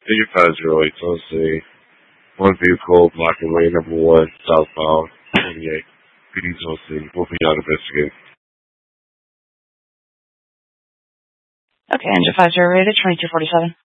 Figure 508, let's see. One vehicle blocking lane number 1, southbound, 28. PD Tennessee, moving out investigate. Okay, engine 508, 2247.